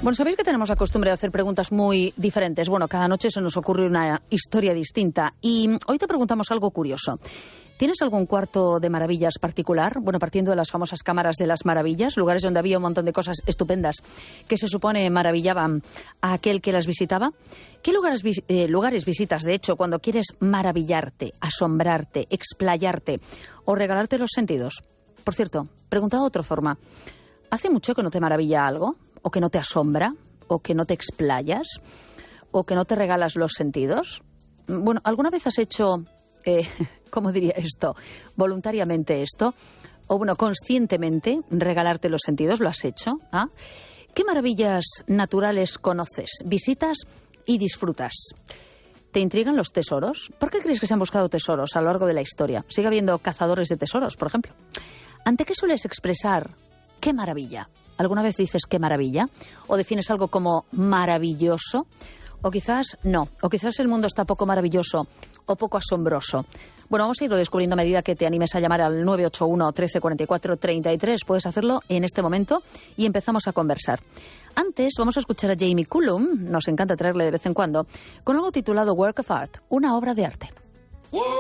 Bueno, sabéis que tenemos la costumbre de hacer preguntas muy diferentes. Bueno, cada noche se nos ocurre una historia distinta. Y hoy te preguntamos algo curioso. ¿Tienes algún cuarto de maravillas particular? Bueno, partiendo de las famosas cámaras de las maravillas, lugares donde había un montón de cosas estupendas que se supone maravillaban a aquel que las visitaba. ¿Qué lugares visitas, de hecho, cuando quieres maravillarte, asombrarte, explayarte o regalarte los sentidos? Por cierto, preguntado de otra forma, ¿hace mucho que no te maravilla algo? ¿O que no te asombra? ¿O que no te explayas? ¿O que no te regalas los sentidos? Bueno, ¿alguna vez has hecho, cómo diría esto, voluntariamente esto? O bueno, conscientemente regalarte los sentidos, ¿lo has hecho? ¿Ah? ¿Qué maravillas naturales conoces, visitas y disfrutas? ¿Te intrigan los tesoros? ¿Por qué crees que se han buscado tesoros a lo largo de la historia? ¿Sigue habiendo cazadores de tesoros, por ejemplo? ¿Ante qué sueles expresar qué maravilla? ¿Alguna vez dices qué maravilla? ¿O defines algo como maravilloso? O quizás no. O quizás el mundo está poco maravilloso o poco asombroso. Bueno, vamos a irlo descubriendo a medida que te animes a llamar al 981 13 44 33. Puedes hacerlo en este momento y empezamos a conversar. Antes vamos a escuchar a Jamie Cullum, nos encanta traerle de vez en cuando, con algo titulado Work of Art, una obra de arte.